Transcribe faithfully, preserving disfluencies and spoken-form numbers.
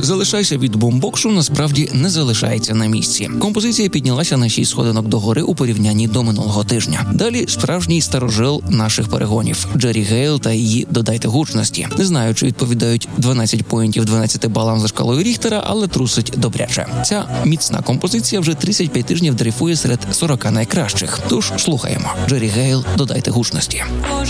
«Залишайся від бумбоксу» насправді не залишається на місці. Композиція піднялася на шість сходинок догори у порівнянні до минулого тижня. Далі справжній старожил наших перегонів – Джері Гейл та її «Додайте гучності». Не знаю, чи відповідають дванадцять поінтів дванадцяти балам за шкалою Ріхтера, але трусить добряче. Ця міцна композиція вже тридцять п'ять тижнів дрейфує серед сорока найкращих. Тож слухаємо. Джері Гейл «Додайте гучності». Боже,